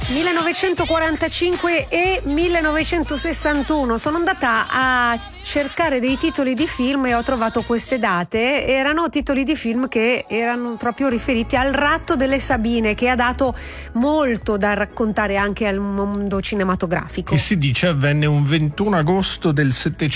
1945 e 1961. Sono andata a cercare dei titoli di film e ho trovato queste date. Erano titoli di film che erano proprio riferiti al ratto delle Sabine, che ha dato molto da raccontare anche al mondo cinematografico. Che si dice avvenne un 21 agosto del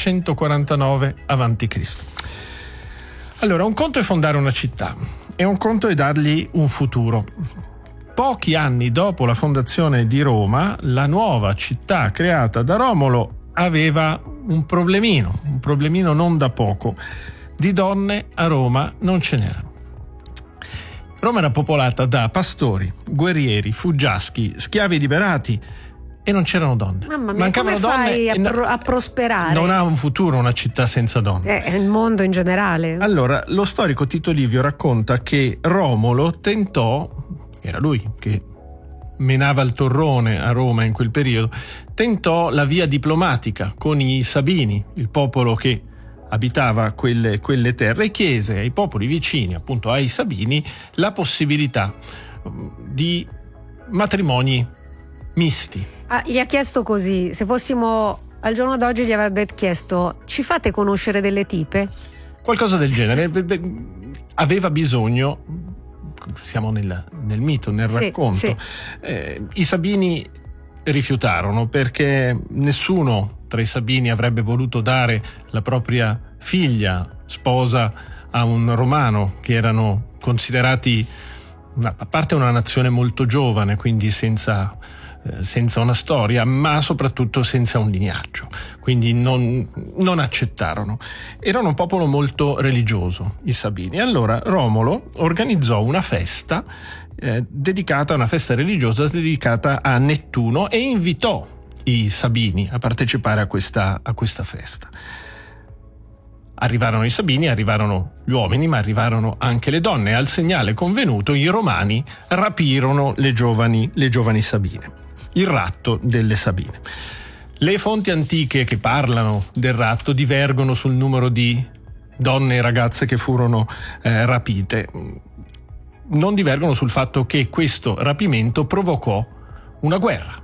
749 a.C. Allora, un conto è fondare una città e un conto è dargli un futuro. Pochi anni dopo la fondazione di Roma, la nuova città creata da Romolo aveva un problemino non da poco. Di donne a Roma non ce n'erano. Roma era popolata da pastori, guerrieri, fuggiaschi, schiavi liberati e non c'erano donne. Mamma mia, mancavano come fai donne a prosperare? Non ha un futuro una città senza donne. Il mondo in generale. Allora, lo storico Tito Livio racconta che Romolo tentò, era lui che menava il torrone a Roma in quel periodo, tentò la via diplomatica con i Sabini, il popolo che abitava quelle terre, e chiese ai popoli vicini, appunto ai Sabini, la possibilità di matrimoni misti. Gli ha chiesto così: se fossimo al giorno d'oggi gli avrebbe chiesto: ci fate conoscere delle tipe? Qualcosa del genere. Aveva bisogno, siamo nel mito, nel racconto. Sì. I Sabini rifiutarono perché nessuno tra i Sabini avrebbe voluto dare la propria figlia sposa a un romano, che erano considerati, a parte una nazione molto giovane, quindi senza una storia, ma soprattutto senza un lignaggio, quindi non accettarono. Erano un popolo molto religioso, i Sabini. Allora Romolo organizzò una festa una festa religiosa dedicata a Nettuno, e invitò i Sabini a partecipare a questa festa. Arrivarono i Sabini, arrivarono gli uomini, ma arrivarono anche le donne. Al segnale convenuto, i Romani rapirono le giovani Sabine. Il ratto delle Sabine. Le fonti antiche che parlano del ratto divergono sul numero di donne e ragazze che furono rapite. Non divergono sul fatto che questo rapimento provocò una guerra.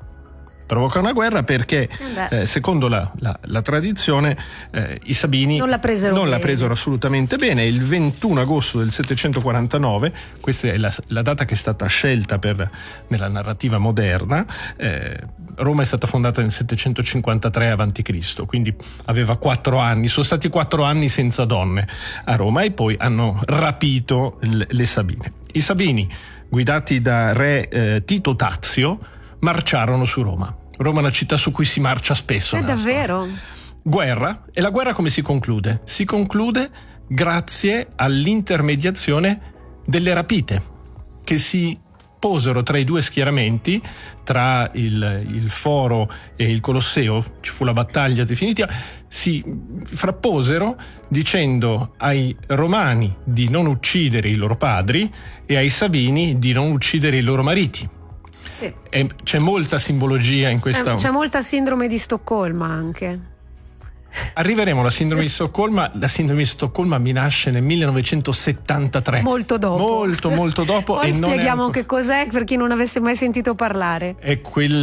Perché secondo la tradizione i Sabini non la presero assolutamente bene. Il 21 agosto del 749, questa è la data che è stata scelta nella narrativa moderna. Roma è stata fondata nel 753 a.C., quindi aveva 4 anni. Sono stati 4 anni senza donne a Roma, e poi hanno rapito le Sabine. I Sabini, guidati da re Tito Tazio, marciarono su Roma. Roma è una città su cui si marcia spesso. È davvero? Storia. Guerra. E la guerra come si conclude? Si conclude grazie all'intermediazione delle rapite, che si posero tra i due schieramenti, tra il Foro e il Colosseo. Ci fu la battaglia definitiva. Si frapposero dicendo ai Romani di non uccidere i loro padri e ai Sabini di non uccidere i loro mariti. Sì. E c'è molta simbologia in questa. C'è molta sindrome di Stoccolma anche. Arriveremo alla sindrome di Stoccolma. La sindrome di Stoccolma mi nasce nel 1973. Molto dopo. Molto dopo. Poi e spieghiamo non che cos'è per chi non avesse mai sentito parlare. È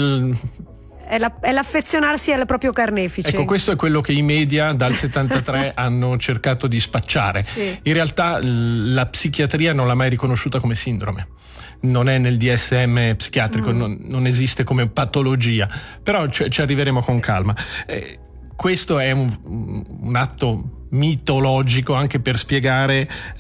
l'affezionarsi al proprio carnefice. Ecco, questo è quello che i media dal 73 hanno cercato di spacciare. Sì. In realtà la psichiatria non l'ha mai riconosciuta come sindrome. Non è nel DSM psichiatrico, non esiste come patologia. Però ci arriveremo con calma. Questo è un atto mitologico anche per spiegare